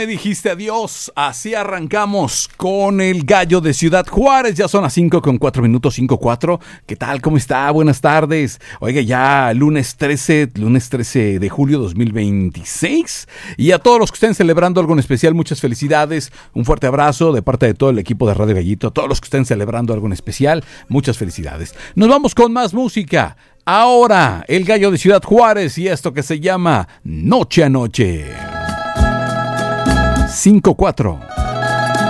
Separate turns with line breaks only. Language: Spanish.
dijiste adiós. Así arrancamos con el Gallo de Ciudad Juárez. Ya son las 5:04, 5:04. ¿Qué tal? ¿Cómo está? Buenas tardes. Oiga, ya lunes 13 de julio 2026. Y a todos los que estén celebrando algo en especial, muchas felicidades. Un fuerte abrazo de parte de todo el equipo de Radio Gallito. A todos los que estén celebrando algo en especial, muchas felicidades. Nos vamos con más música. Ahora, el Gallo de Ciudad Juárez y esto que se llama Noche a Noche. 5:04.